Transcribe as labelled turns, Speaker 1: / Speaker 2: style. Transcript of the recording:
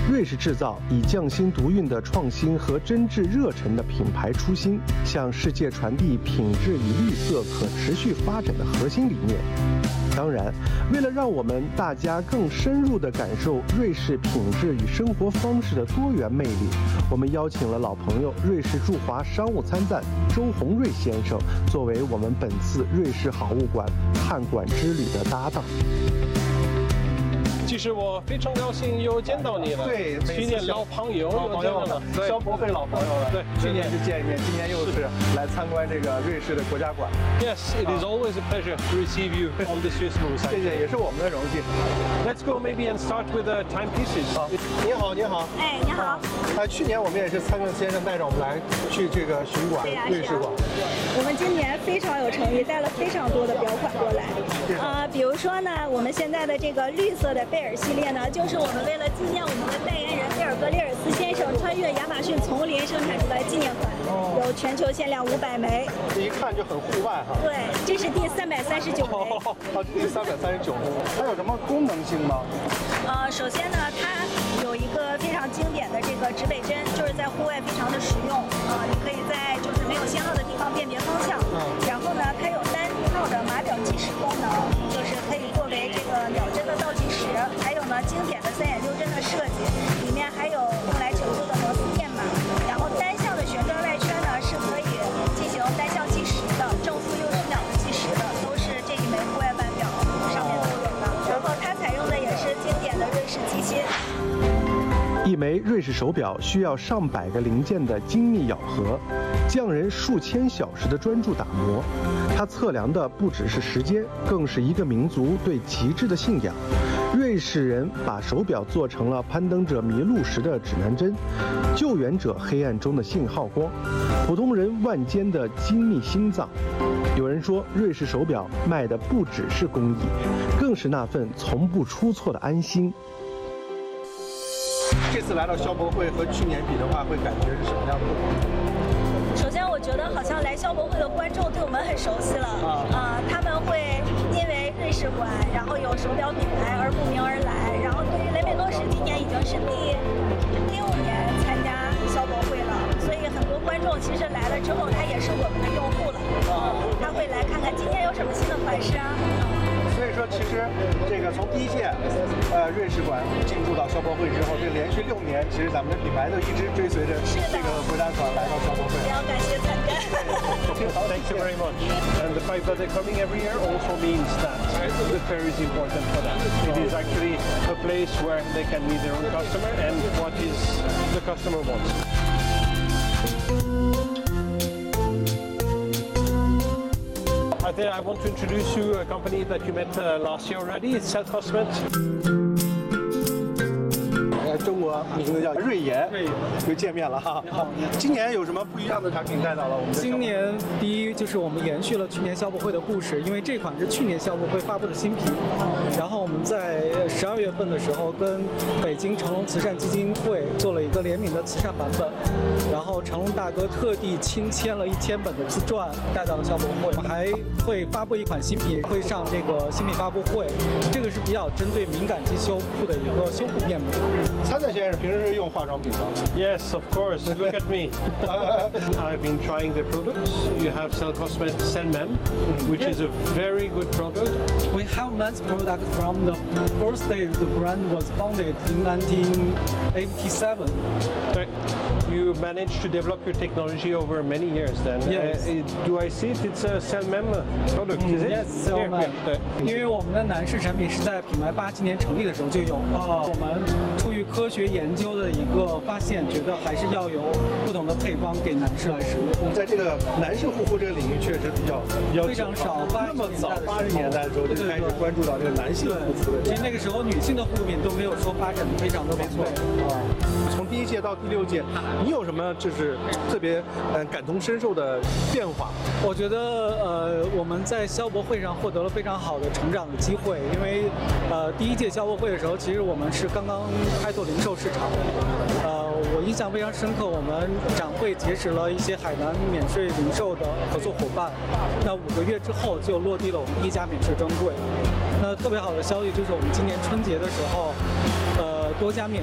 Speaker 1: 瑞士制造以匠心独运的创新和真挚热忱的品牌初心，向世界传递品质与绿色可持续发展的核心理念。当然，为了让我们大家更深入地感受瑞士品质与生活方式的多元魅力，我们邀请了老朋友瑞士驻华商务参赞周宏瑞先生，作为我们本次瑞士好物馆看馆之旅的搭档。
Speaker 2: 其实我非常高兴又见到你了。
Speaker 1: 对，
Speaker 2: 去年老朋友了，
Speaker 1: 肖博会老朋友了。
Speaker 2: 对，
Speaker 1: 去年是见一面，今年又是来参观这个瑞士的国家馆。
Speaker 2: Yes, it is always a pleasure to receive you on the Swiss Moose.
Speaker 1: 谢谢，也是我们的荣幸。
Speaker 2: Let's go maybe and start with the timepieces.
Speaker 1: 好，你好，你好。
Speaker 3: 哎，你好。
Speaker 1: 去年我们也是参政先生带着我们来去这个巡馆，瑞士馆。
Speaker 3: 我们今年非常有诚意，带了非常多的表款过来。比如说呢，我们现在的这个绿色的贝尔系列呢，就是我们为了纪念我们的代言人贝尔格列尔斯先生穿越亚马逊丛林生产出来纪念款，有全球限量500枚。
Speaker 1: 这一看就很户外哈。
Speaker 3: 对，这是第339枚。
Speaker 1: 第339枚。它有什么功能性吗？
Speaker 3: 首先呢，它有一个非常经典的这个指北针，就是在户外非常的实用。你可以在就是没有信号的地方辨别方向。然后呢，它有单套的码表计时功能，就是可以作为这个秒针的倒计时。还有呢，经典的3眼六针的设计，里面还有用来求救的摩斯电码。然后单向的旋转外圈呢，是可以进行单向计时的，正负60秒的计时的，都是这一枚户外腕表上面都有的。然后它采用的也是经典的瑞士机芯。
Speaker 1: 一枚瑞士手表需要上百个零件的精密咬合，匠人数千小时的专注打磨。它测量的不只是时间，更是一个民族对极致的信仰。瑞士人把手表做成了攀登者迷路时的指南针，救援者黑暗中的信号光，普通人腕间的精密心脏。有人说，瑞士手表卖的不只是工艺，更是那份从不出错的安心。这次来到肖博会和去年比的话，会感觉是什么样的不同？
Speaker 3: 首先，我觉得好像来肖博会的观众对我们很熟悉了。他们会因为瑞士馆，然后有手表品牌而慕名而来。然后对于雷美多时，今年已经是第5年参加肖博会了，所以很多观众其实来了之后，他也是我们的用户了。他会来看看今天有什么新的款式啊。
Speaker 1: 所以说，其实这个从第1届瑞士馆进入到肖博会之后，这连续6年，其实咱们的品牌都一直追随着这个国家馆来到肖博会。
Speaker 3: 非常感谢参加。
Speaker 2: Thank you very much. And the fact that they're coming every year also means that the fair is important for them. It is actually a place where they can meet their own customer and what is the customer wants. I want to introduce you to a company that you met last year already. It's Selfcosmet. 中国名字叫瑞妍，又见面了哈。今年有什么不一样的产品带到了我们？
Speaker 4: 今年第一就是我们延续了去年肖博会的故事，因为这款是去年肖博会发布的新品，然后我们在12月份的时候跟北京成龙慈善基金会做了一个联名的慈善版本，然后成龙大哥特地亲签了1000本的自传带到了肖博会，我们还会发布一款新品，会上这个新品发布会，这个是比较针对敏感肌修复的一个修复面膜。
Speaker 1: 参赞先生平时是用化妆品吗？
Speaker 2: Yes, of course. Look at me. I've been trying the products. You have Selfcosmet Senmem, which is a very good product.
Speaker 4: We have men's product from the first day the brand was founded in 1987.
Speaker 2: You managed to develop your technology over many years then.
Speaker 4: Yes.
Speaker 2: Do I see it? It's a Senmem product, is it?
Speaker 4: Yes, Senmem. 因为我们的男士产品是在品牌87年成立的时候就有，我们出于科学研究的一个发现，觉得还是要有不同的配方给男士来使用。
Speaker 1: 在这个男士护肤这个领域确实比较
Speaker 4: 非常少，
Speaker 1: 那么早80年代的时候就开始关注到这个男性护肤的。
Speaker 4: 其实那个时候女性的护肤品都没有说发展的非常的完备。
Speaker 1: 从第1届到第6届，你有什么就是特别感同身受的变化？
Speaker 4: 我觉得我们在肖博会上获得了非常好的成长的机会，因为第1届肖博会的时候，其实我们是刚刚开拓零售市场。我印象非常深刻，我们展会结识了一些海南免税零售的合作伙伴。那5个月之后就落地了我们第1家免税专柜。那特别好的消息就是我们今年春节的时候，多家免